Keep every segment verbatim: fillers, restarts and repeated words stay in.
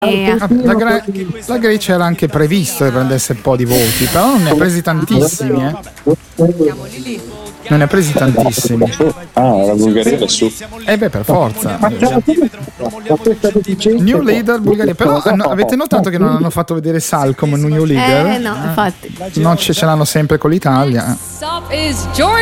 La, Gre- la Grecia era anche previsto che prendesse un po' di voti, però non ne ha presi tantissimi, eh. Non ne ha presi tantissimi. Ah, la Bulgaria è su. Eh beh, per forza. New leader Bulgaria. Però hanno, avete notato che non hanno fatto vedere Salcom New leader? Eh no, infatti. Non ce, ce l'hanno sempre con l'Italia. Eh,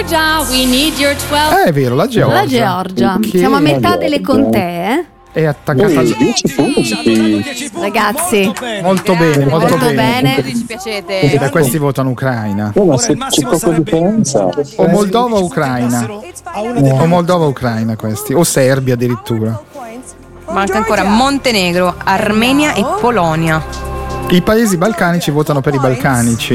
è vero, la Georgia. La Georgia. Che Siamo a metà delle contee, eh? È attaccata al... Ragazzi, molto bene, molto, molto bene. bene. Ci piacete. Da questi votano Ucraina. Oh, ma se c'è poca differenza. O Moldova o Ucraina. O Moldova o Ucraina questi. O Serbia addirittura. Manca ancora Montenegro, Armenia e Polonia. I paesi balcanici votano per i balcanici.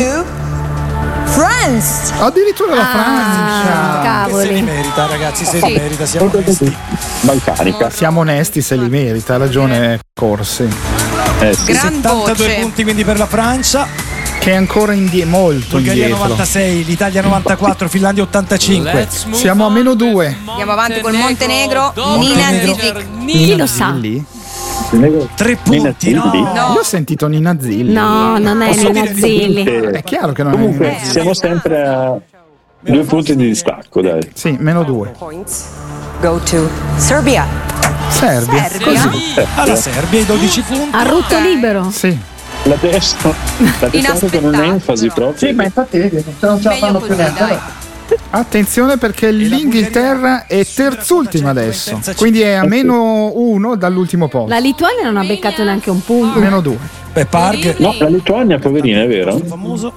France. Addirittura la Ah, Francia. cavoli. Se li merita, ragazzi, se Sì. li merita, siamo onesti. Balcanica. Siamo onesti, se li merita, ha ragione Corsi. Eh, sì. Gran settantadue voce. punti quindi per la Francia, Che è ancora indie- molto Bulgaria indietro. novantasei, l'Italia novantaquattro, Finlandia ottantacinque. Siamo a meno due. Andiamo avanti col Montenegro, Nina Montenegro. Zizic. Chi lo sa? Zilli? Tre Nina punti, no? Zilli? No. Io ho sentito Nina Zilli. No, non è Posso Nina dire- Zilli. È chiaro che non Comunque è. siamo sempre a due punti di distacco, dai. Sì, meno due. Points go to Serbia. Serbia. Serbia. Così. Alla Serbia i dodici punti. A rutto libero. Sì. La destra, la destra con un'enfasi proprio. Sì, ma infatti vedi, non ce la Meglio fanno così, più neanche. dai. Attenzione perché l'Inghilterra è terzultima adesso. Quindi è a meno uno dall'ultimo posto. La Lituania non ha beccato neanche un punto. Meno due. Beh, Park, No, la Lituania, poverina, è vero? famoso.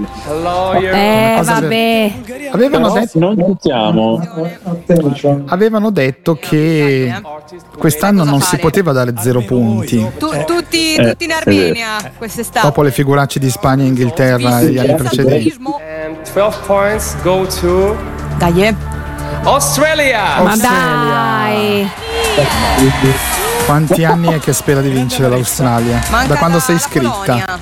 Eh, cosa vabbè. Avevano Però detto, non diciamo. avevano detto che quest'anno non si poteva dare zero punti. Tu- tutti, Eh, tutti in Armenia quest'estate. Dopo le figuracce di Spagna e Inghilterra degli anni precedenti. And twelve points go to Dai, eh. Australia. Ma Australia. dai. Quanti anni è che spera di vincere l'Australia? Manca Da quando la- sei la iscritta? Polonia.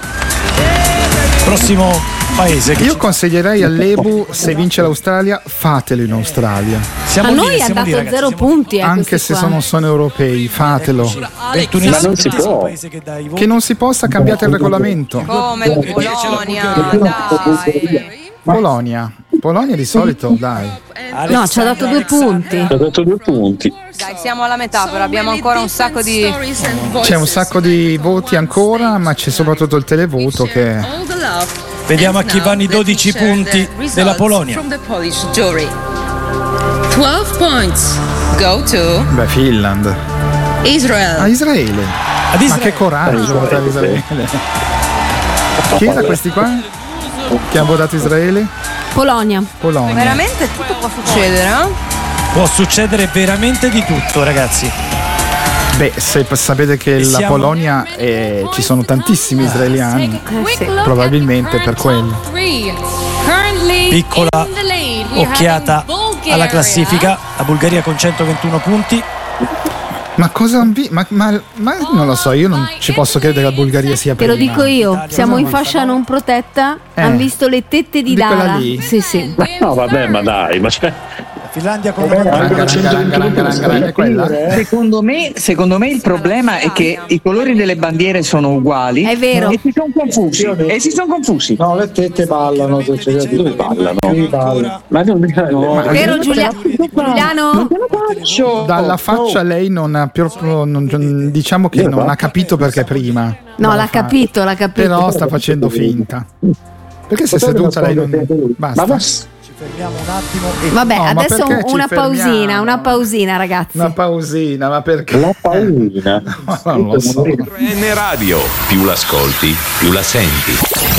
Prossimo paese che Io ci- consiglierei all'Ebu, se vince l'Australia, fatelo in Australia. siamo A lì, noi ha siamo dato lì, ragazzi, zero siamo- punti. Eh, Anche questi se qua. sono, sono europei, fatelo. ventunesimo Ma non si può. paese che dà i voti. Che non si possa cambiare il regolamento. Come Polonia, dai. Polonia. Polonia di solito, dai. No, ci ha dato due punti. Ha dato due punti. Dai, siamo alla metà, però abbiamo ancora un sacco di... C'è un sacco di voti ancora, ma c'è soprattutto il televoto che... Vediamo a chi vanno i dodici punti della Polonia. twelve points go to Beh, Finland. Israel. A Israele. Ad Ma Israele. che coraggio votare Israele. Chi era questi qua? Che hanno votato Israele? Polonia. Polonia. Veramente tutto può succedere, no? Può succedere veramente di tutto, ragazzi. Beh, se sapete che E la siamo- Polonia eh, ci sono tantissimi israeliani, Eh, sì. probabilmente per quello. Piccola occhiata alla classifica. La Bulgaria con centoventuno punti. Ma cosa han vi- ma, ma, ma non lo so, io non ci posso credere che la Bulgaria sia Te prima. lo dico io, siamo in fascia non protetta, Eh. hanno visto le tette di, Di quella Dara. lì? Sì, sì. No, vabbè, ma dai, ma c'è. La Finlandia con Ranga, ranga, ranga, ranga, ranga, ranga, è quella? Secondo me, secondo me il problema è che i colori delle bandiere sono uguali. È vero. E si sono confusi. E si sono confusi. No, le tette ballano, se c'è da dire. Dove ballano? Qui ballano. Ma non no, Vero Giulia- Giuliano? Dalla faccia lei non ha più, non- diciamo che non ha capito perché prima. No, Non l'ha fa. capito, l'ha capito. Però sta facendo finta. Perché se è seduta lei non... Basta. ma Ci fermiamo un attimo e Vabbè, No, ma adesso perché ci una pausina, fermiamo? una pausina, ragazzi. Una pausina, ma perché? la paura. Non lo so. N Radio, più l'ascolti, più la senti.